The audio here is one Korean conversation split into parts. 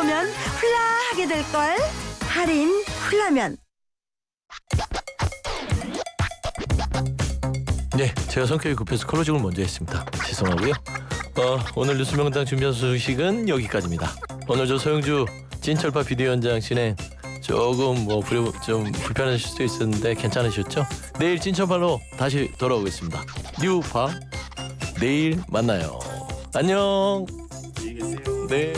하면 훌라하게 될걸. 할인 훌라면. 네, 제가 성격이 급해서 클로징을 먼저 했습니다. 죄송하고요. 오늘 뉴스명당 준비한 소식은 여기까지입니다. 오늘 저 소영주 찐철파 비디오 현장 진행 조금 좀 불편하실 수도 있었는데 괜찮으셨죠? 내일 찐철파로 다시 돌아오겠습니다. 뉴파 내일 만나요. 안녕. 안녕히 계세요. 네.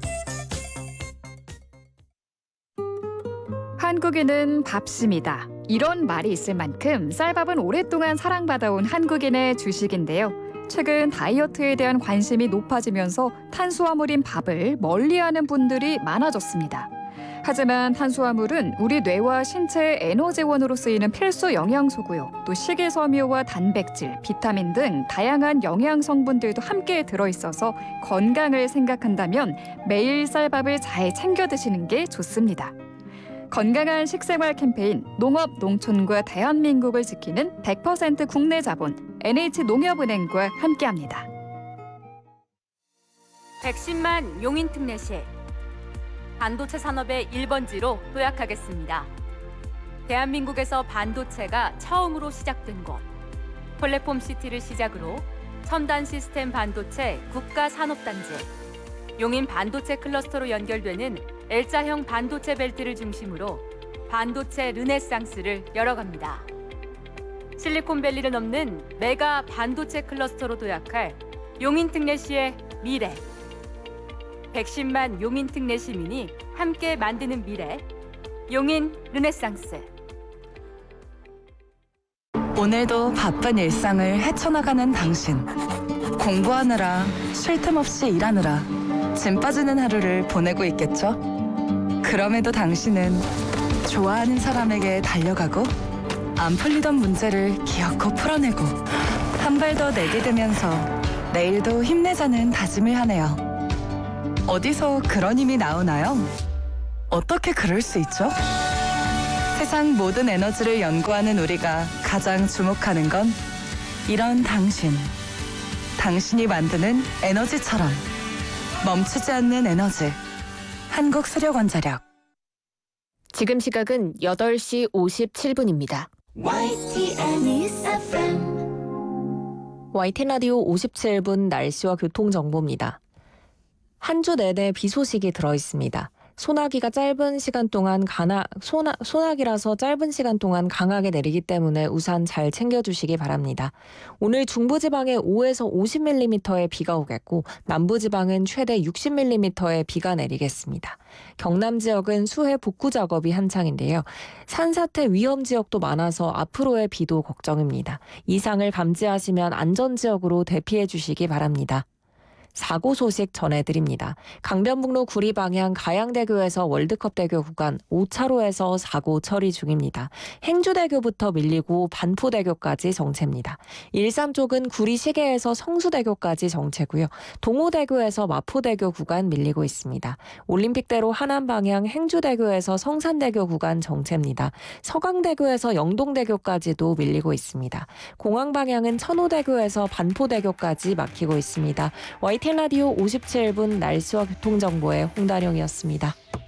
한국인은 밥심이다. 이런 말이 있을 만큼 쌀밥은 오랫동안 사랑받아온 한국인의 주식인데요. 최근 다이어트에 대한 관심이 높아지면서 탄수화물인 밥을 멀리하는 분들이 많아졌습니다. 하지만 탄수화물은 우리 뇌와 신체의 에너지원으로 쓰이는 필수 영양소고요. 또 식이섬유와 단백질, 비타민 등 다양한 영양 성분들도 함께 들어있어서 건강을 생각한다면 매일 쌀밥을 잘 챙겨 드시는 게 좋습니다. 건강한 식생활 캠페인 농업 농촌과 대한민국을 지키는 100% 국내 자본 NH농협은행과 함께합니다. 백신만 용인특례시 반도체 산업의 1번지로 도약하겠습니다. 대한민국에서 반도체가 처음으로 시작된 곳 플랫폼 시티를 시작으로 첨단 시스템 반도체 국가산업단지 용인 반도체 클러스터로 연결되는 L자형 반도체 벨트를 중심으로 반도체 르네상스를 열어갑니다. 실리콘밸리를 넘는 메가 반도체 클러스터로 도약할 용인특례시의 미래. 110만 용인특례 시민이 함께 만드는 미래. 용인 르네상스. 오늘도 바쁜 일상을 헤쳐나가는 당신. 공부하느라, 쉴 틈 없이 일하느라 짐 빠지는 하루를 보내고 있겠죠? 그럼에도 당신은 좋아하는 사람에게 달려가고 안 풀리던 문제를 기어코 풀어내고 한 발 더 내디디면서 내일도 힘내자는 다짐을 하네요. 어디서 그런 힘이 나오나요? 어떻게 그럴 수 있죠? 세상 모든 에너지를 연구하는 우리가 가장 주목하는 건 이런 당신. 당신이 만드는 에너지처럼 멈추지 않는 에너지. 한국수력원자력. 지금 시각은 8시 57분입니다. YTN 라디오 57분 날씨와 교통정보입니다. 한 주 내내 비 소식이 들어있습니다. 소나기라서 짧은 시간 동안 강하게 내리기 때문에 우산 잘 챙겨주시기 바랍니다. 오늘 중부지방에 5에서 50mm의 비가 오겠고 남부지방은 최대 60mm의 비가 내리겠습니다. 경남 지역은 수해 복구 작업이 한창인데요. 산사태 위험 지역도 많아서 앞으로의 비도 걱정입니다. 이상을 감지하시면 안전지역으로 대피해 주시기 바랍니다. 사고 소식 전해드립니다. 강변북로 구리 방향 가양대교에서 월드컵대교 구간 5차로에서 사고 처리 중입니다. 행주대교부터 밀리고 반포대교까지 정체입니다. 일산 쪽은 구리 시계에서 성수대교까지 정체고요. 동호대교에서 마포대교 구간 밀리고 있습니다. 올림픽대로 하남 방향 행주대교에서 성산대교 구간 정체입니다. 서강대교에서 영동대교까지도 밀리고 있습니다. 공항 방향은 천호대교에서 반포대교까지 막히고 있습니다. YTN 라디오 57분 날씨와 교통정보의 홍다령이었습니다.